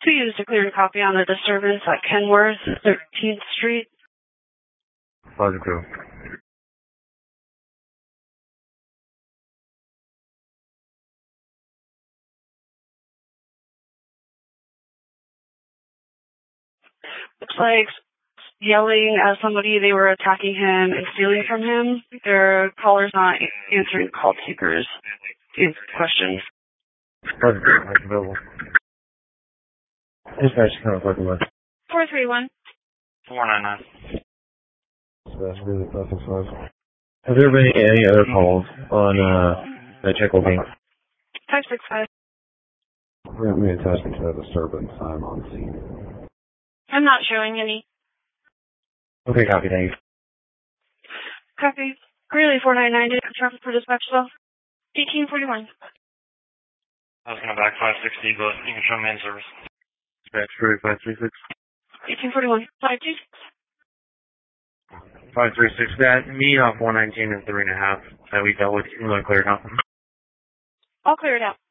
To use to clear a copy on the disturbance at Kenworth, 13th Street. Positive. Looks like yelling at somebody, they were attacking him and stealing from him. Their caller's not answering call takers' questions. Positive. That's available. Dispatch, kind of fucking much. 431. 499. That's really nothing fun. Have there been any other calls on the check booking? 565. Grant me attachment to that disturbance. I'm on scene. I'm not showing any. Okay, copy, thanks. Copy. Greeley 499 to traffic for dispatch cell. 1841. I was going to back 560, but you can show me in service. Dispatch 536. 1841. 526. 536, that me off 119 and 3.5 that we dealt with. You want to clear it out? I'll clear it out.